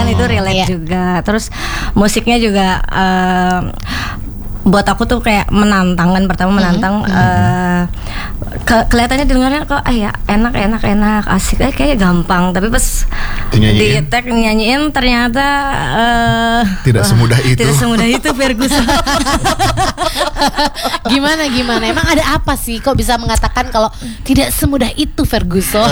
kan itu relate juga. Terus musiknya juga buat aku tuh kayak menantang kan, pertama menantang. Kelihatannya dengarnya kok ya enak asik, kayak gampang, tapi pas di tag nyanyiin ternyata tidak semudah itu Ferguson. Gimana emang ada apa sih kok bisa mengatakan kalau tidak semudah itu Ferguson?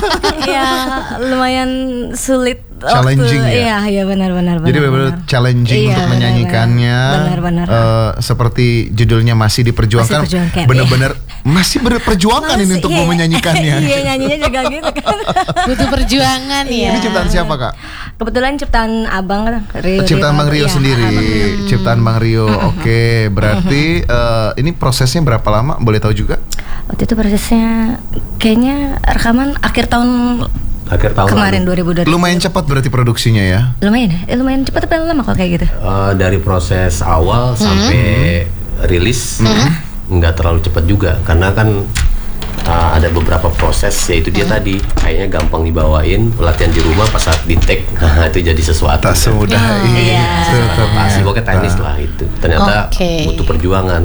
Ya lumayan sulit, challenging ya benar. Jadi benar-benar challenging untuk menyanyikannya. Benar. Seperti judulnya masih diperjuangkan. Benar-benar masih berperjuangan ini untuk mau menyanyikannya. Iya, nyanyinya juga gitu kan. Butuh perjuangan ya. Ini ciptaan siapa, Kak? Kebetulan ciptaan Abang kan, Rio. Ciptaan Bang Rio sendiri. Ciptaan Bang Rio. Oke, berarti ini prosesnya berapa lama? Boleh tahu juga? Waktu itu prosesnya kayaknya rekaman akhir tahun kemarin 2020. Lumayan cepat berarti produksinya ya? Lumayan cepat, tapi lama kok kayak gitu. Dari proses awal sampai rilis nggak terlalu cepat juga, karena kan ada beberapa proses, yaitu dia tadi kayaknya gampang dibawain, latihan di rumah pas saat di take, itu jadi sesuatu tak semudah pasti pokoknya teknis lah itu, ternyata butuh perjuangan.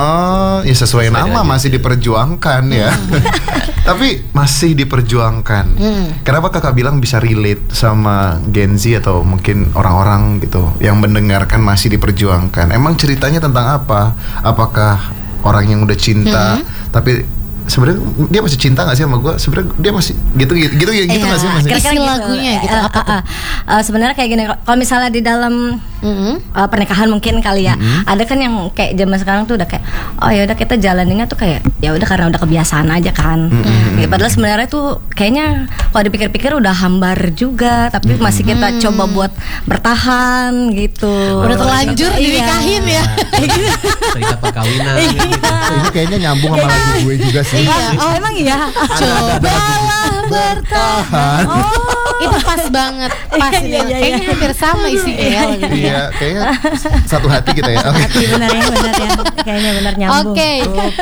Ya sesuai nama masih diperjuangkan ya. Tapi masih diperjuangkan. Kenapa Kakak bilang bisa relate sama Gen Z atau mungkin orang-orang gitu yang mendengarkan masih diperjuangkan? Emang ceritanya tentang apa? Apakah orang yang udah cinta tapi sebenarnya dia masih cinta nggak sih sama gue? Sebenarnya dia masih gitu nggak sih masih? Kira-kira lagunya gitu. Sebenarnya kayak gini, kalau misalnya di dalam pernikahan mungkin kali ya, ada kan yang kayak zaman sekarang tuh udah kayak ya udah kita jalaninnya tuh kayak ya udah karena udah kebiasaan aja kan. Ya, padahal sebenarnya tuh kayaknya kalau dipikir-pikir udah hambar juga, tapi masih kita coba buat bertahan gitu. Udah terlanjur dinikahin ya. Cerita perkawinan. Ini kayaknya nyambung sama lagu gue juga sih. Emang iya. Cobalah bertahan. Itu pas banget. Pas kayaknya hampir sama isinya ya. Iya, kayaknya satu hati kita ya. Benar ya. Kayaknya benar nyambung. Oke.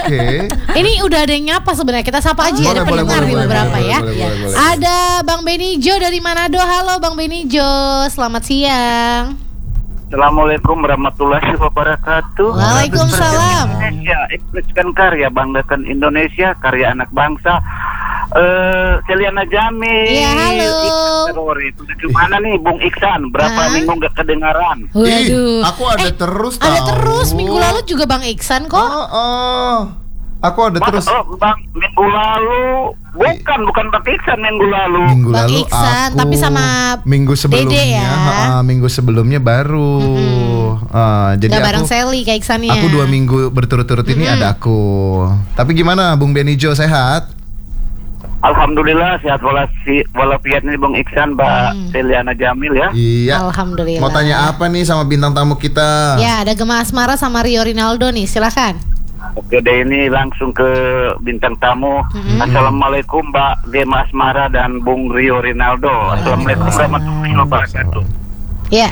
Ini udah ada yang nyapa sebenarnya. Kita sapa aja, ada pendengar nih beberapa ya. Ada Bang Benijo dari Manado. Halo Bang Benijo, selamat siang. Assalamualaikum warahmatullahi wabarakatuh. Waalaikumsalam. Indonesia, ekspresikan karya, banggakan Indonesia, karya anak bangsa. Celiana Jamil. Iya, halo. Itu gimana nih Bung Iksan? Berapa minggu gak kedengaran? Waduh. Aku ada terus Ada tahu. terus, minggu lalu juga Bang Iksan kok. Aku ada terus. Bang, minggu lalu bukan Bang Iksan minggu lalu. Bang Iksan, aku, tapi sama minggu sebelumnya, Dede ya. Minggu sebelumnya baru. Jadi gak bareng Sally kayak Iksannya. Aku 2 minggu berturut-turut ini ada aku. Tapi gimana Bung Benijo, sehat? Alhamdulillah sehat walafiat nih Bung Iksan, Mbak Celiana Jamil ya. Iya. Alhamdulillah. Mau tanya apa nih sama bintang tamu kita? Ya, ada Gemma Asmara sama Rio Rinaldo nih, silakan. Oke deh, ini langsung ke bintang tamu. Assalamualaikum Mbak Gemma Asmara dan Bung Rio Rinaldo. Assalamualaikum warahmatullahi wabarakatuh. Ya.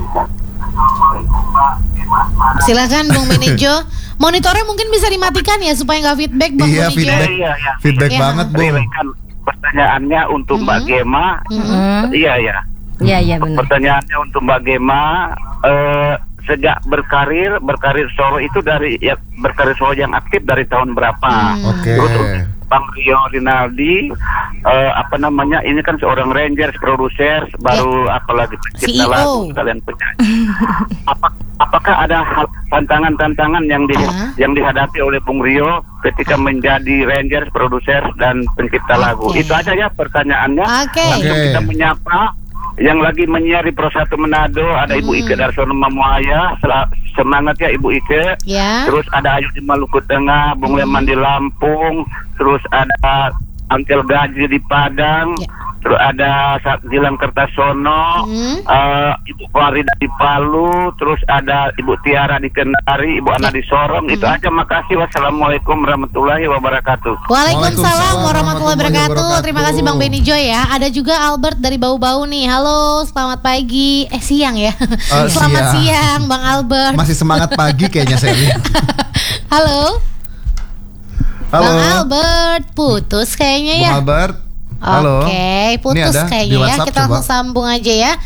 Silakan Bung Benijo. Monitornya mungkin bisa dimatikan ya supaya nggak feedback Bang Benijo. Iya. Feedback banget Bung. Pertanyaannya untuk Mbak Gemma. Iya benar. Pertanyaannya untuk Mbak Gemma. Sejak berkarir solo itu berkarir solo yang aktif dari tahun berapa? Terus Bang Rio Rinaldi ini kan seorang Rangers, produser, baru apalagi pencipta lagu, kalian penyanyi. Apakah ada tantangan-tantangan yang dihadapi oleh Bung Rio ketika menjadi Rangers, produser dan pencipta lagu? Itu aja ya pertanyaannya. Langsung kita menyapa yang lagi menyiar di Pro 1 Manado, ada Ibu Ike Darsono Mamuaya. Semangat ya Ibu Ike. Terus ada Ayu di Maluku Tengah, Bung Leman di Lampung, terus ada Angkel Gaji di Padang, terus ada Gilang Kertasono, Ibu Farida di Palu, terus ada Ibu Tiara di Kendari, Ibu Ana di Sorong. Itu aja, makasih. Wassalamualaikum warahmatullahi wabarakatuh. Waalaikumsalam warahmatullahi wabarakatuh. Terima kasih Bang Benijo ya. Ada juga Albert dari Bau-Bau nih. Halo, selamat pagi. Siang ya. Selamat siang Bang Albert. Masih semangat pagi kayaknya saya. Halo. Bang Albert, putus kayaknya ya. Bang Albert, halo. Oke, putus kayaknya ya. Kita langsung sambung aja ya.